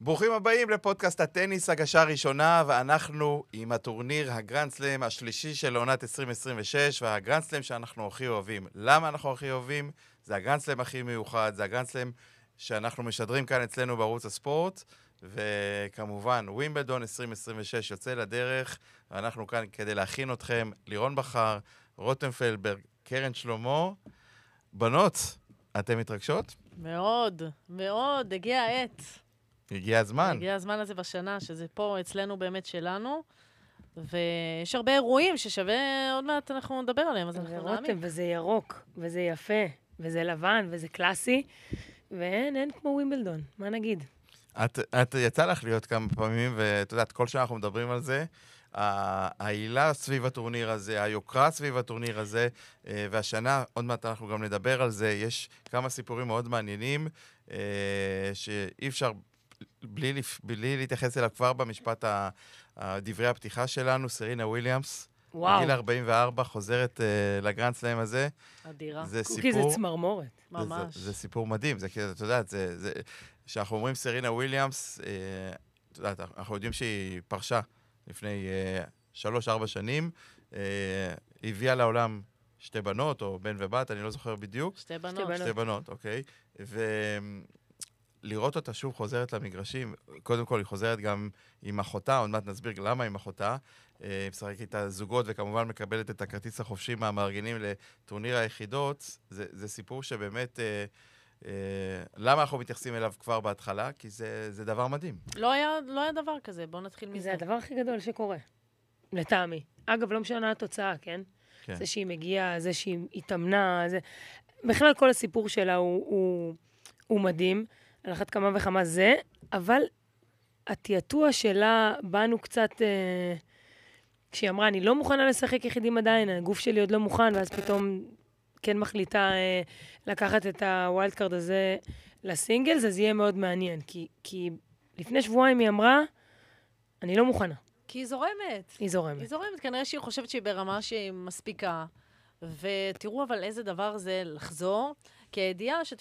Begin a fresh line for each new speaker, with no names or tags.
ברוכים הבאים לפודקאסט הטניס, הגשה הראשונה, ואנחנו עם הטורניר הגרנד סלאם השלישי של עונת 2026, והגרנד סלאם שאנחנו הכי אוהבים. למה אנחנו הכי אוהבים? זה הגרנד סלאם הכי מיוחד, זה הגרנד סלאם שאנחנו משדרים כאן אצלנו בערוץ הספורט, וכמובן, ווימבלדון 2026 יוצא לדרך, ואנחנו כאן כדי להכין אתכם, לירון בחר, רותם פלברג, קרן שלמה. בנות, אתן מתרגשות?
מאוד, מאוד, הגיע העת.
הגיע הזמן.
הגיע הזמן הזה בשנה, שזה פה אצלנו באמת שלנו, ויש הרבה אירועים ששווה, עוד מעט אנחנו נדבר עליהם, אז אנחנו נעמיק.
רותם, וזה ירוק, וזה יפה, וזה לבן, וזה קלאסי, ואין כמו ווימבלדון, מה נגיד?
את יצא לך להיות כמה פעמים, ואת יודעת, כל שנה אנחנו מדברים על זה, העילה סביב הטורניר הזה, היוקרה סביב הטורניר הזה, והשנה, עוד מעט אנחנו גם נדבר על זה, יש כמה סיפורים מאוד מעניינים, שאי אפשר בלי להתייחס אליו כבר במשפט דברי הפתיחה שלנו. סרינה וויליאמס, בגיל 44, חוזרת לגרנד סלאם הזה.
אדירה.
קוקי זה צמרמורת.
ממש.
זה סיפור מדהים, זה כאילו, את יודעת, כשאנחנו אומרים סרינה וויליאמס, את יודעת, אנחנו יודעים שהיא פרשה לפני 3-4 שנים, הביאה לעולם שתי בנות, או בן ובת, אני לא זוכר בדיוק.
שתי בנות.
שתי בנות, אוקיי. לראות אותה שוב חוזרת למגרשים, קודם כל היא חוזרת גם עם אחותה, עוד מעט נסביר למה עם אחותה, משחקת איתה זוגות וכמובן מקבלת את הכרטיס החופשי מהמארגנים לטורניר היחידות. זה סיפור שבאמת, למה אנחנו מתייחסים אליו כבר בהתחלה? כי זה דבר מדהים.
לא היה דבר כזה, בואו נתחיל מזה.
זה הדבר הכי גדול שקורה, לטעמי. אגב, לא משנה התוצאה, כן?
כן.
זה שהיא מגיעה, זה שהיא התאמנה, בכלל כל הסיפור שלה הוא מדהים. על אחת כמה וכמה זה, אבל התיאטוע שלה באנו קצת, כשהיא אמרה, אני לא מוכנה לשחק יחידים עדיין, הגוף שלי עוד לא מוכן, ואז פתאום כן מחליטה לקחת את הווילד קארד הזה לסינגלס, אז יהיה מאוד מעניין, כי לפני שבועיים היא אמרה, אני לא מוכנה.
כי היא זורמת.
היא זורמת.
היא זורמת, כנראה שהיא חושבת שהיא ברמה שהיא מספיקה, ותראו אבל איזה דבר זה לחזור, כי הידיעה